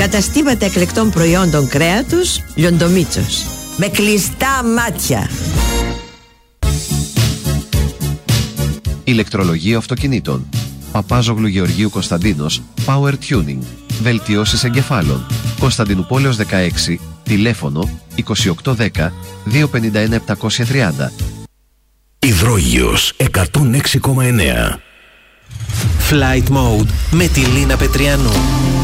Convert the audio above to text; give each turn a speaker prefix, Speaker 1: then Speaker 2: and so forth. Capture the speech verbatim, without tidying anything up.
Speaker 1: Καταστήματα εκλεκτών προϊόντων κρέατος Λιοντομίτσος. Με κλειστά μάτια.
Speaker 2: Ηλεκτρολογείο αυτοκινήτων. Παπάζογλου Γεωργίου Κωνσταντίνος, Power Tuning. Βελτιώσεις εγκεφάλων. Κωνσταντινούπολεως δεκαέξι, τηλέφωνο είκοσι οκτώ δέκα διακόσια πενήντα ένα επτακόσια τριάντα.
Speaker 3: Υδρόγειος εκατόν έξι κόμμα εννέα.
Speaker 4: Flight Mode με τη Λίνα Πετριανού.